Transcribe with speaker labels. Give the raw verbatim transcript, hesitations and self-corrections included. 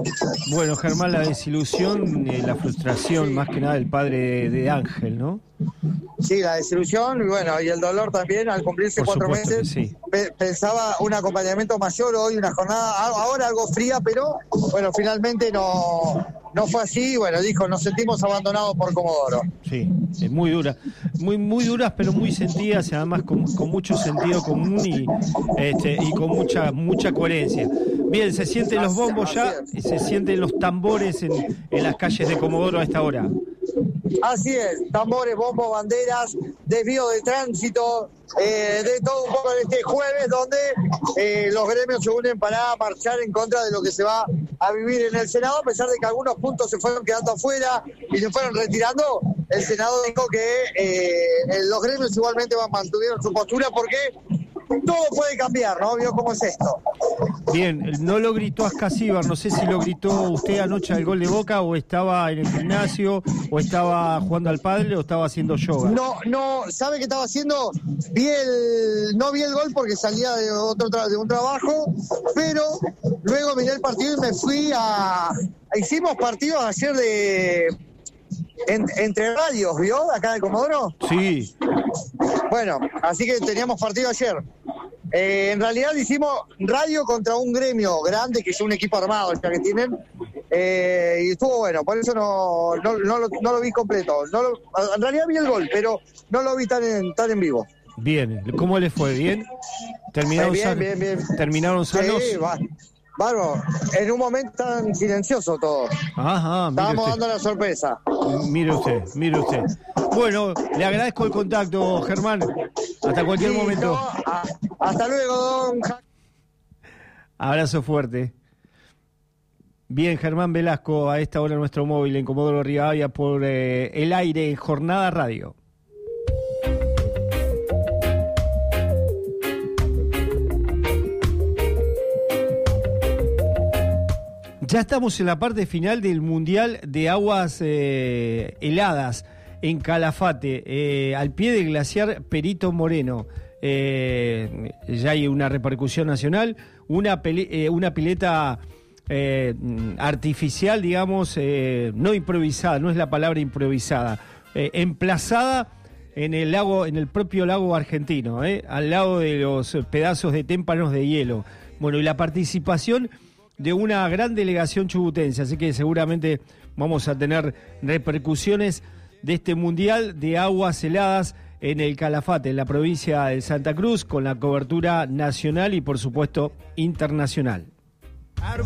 Speaker 1: Bueno, Germán, la desilusión, eh, la frustración,
Speaker 2: Sí.
Speaker 1: más que nada del padre de, de Ángel, ¿no?
Speaker 2: Sí, la desilusión y bueno, y el dolor también al cumplirse
Speaker 1: Por
Speaker 2: cuatro
Speaker 1: supuesto que
Speaker 2: meses.
Speaker 1: sí.
Speaker 2: Pe- pensaba un acompañamiento mayor hoy, una jornada a- ahora algo fría, pero bueno, finalmente no, no fue así. Bueno, dijo, nos sentimos abandonados por Comodoro.
Speaker 1: Sí, es muy dura, muy muy duras, pero muy sentidas y además con, con mucho sentido común y este y con mucha mucha coherencia. Bien, se sienten los bombos ya,
Speaker 2: Así es.
Speaker 1: se sienten los tambores en, en las calles de Comodoro a esta hora.
Speaker 2: Así es, tambores, bombos, banderas, desvío de tránsito, eh, de todo un poco en este jueves donde eh, los gremios se unen para marchar en contra de lo que se va a vivir en el Senado, a pesar de que algunos puntos se fueron quedando afuera y se fueron retirando. El Senado dijo que eh, los gremios igualmente van mantuvieron su postura porque todo puede cambiar, ¿no? ¿Vio cómo es esto?
Speaker 1: Bien, no lo gritó Ascasíbar, no sé si lo gritó usted anoche al gol de Boca o estaba en el gimnasio o estaba jugando al pádel o estaba haciendo yoga.
Speaker 2: No, no, ¿sabe qué estaba haciendo? Vi el, no vi el gol porque salía de otro tra- de un trabajo, pero luego miré el partido y me fui a... Hicimos partidos ayer de... en- entre radios, ¿vio? Acá de Comodoro.
Speaker 1: Sí,
Speaker 2: Bueno, así que teníamos partido ayer. Eh, en realidad hicimos radio contra un gremio grande, que es un equipo armado ya que tienen, eh, y estuvo bueno, por eso no, no, no, lo, no lo vi completo. No lo- en realidad vi el gol, pero no lo vi tan en, tan en vivo.
Speaker 1: bien. ¿Cómo le fue? ¿Bien? ¿Terminaron,
Speaker 2: Eh, bien,
Speaker 1: san-
Speaker 2: bien, bien.
Speaker 1: ¿terminaron sanos?
Speaker 2: Sí, va, bárbaro. En un momento tan silencioso todo.
Speaker 1: Ajá, mire
Speaker 2: Estábamos
Speaker 1: usted.
Speaker 2: dando la sorpresa.
Speaker 1: Mire usted, mire usted. Bueno, le agradezco el contacto, Germán. Hasta cualquier
Speaker 2: Sí,
Speaker 1: momento.
Speaker 2: no, a- hasta luego, don Ja-
Speaker 1: Abrazo fuerte. Bien, Germán Velasco, a esta hora nuestro móvil en Comodoro Rivadavia por eh, el aire en Jornada Radio. Ya estamos en la parte final del Mundial de Aguas eh, Heladas en Calafate, eh, al pie del glaciar Perito Moreno. Eh, ya hay una repercusión nacional, una, pele- eh, una pileta eh, artificial, digamos, eh, no improvisada, no es la palabra improvisada, eh, emplazada en el lago, en el propio lago argentino, eh, al lado de los pedazos de témpanos de hielo. Bueno, y la participación de una gran delegación chubutense, así que seguramente vamos a tener repercusiones de este Mundial de Aguas Heladas en el Calafate, en la provincia de Santa Cruz, con la cobertura nacional y por supuesto internacional.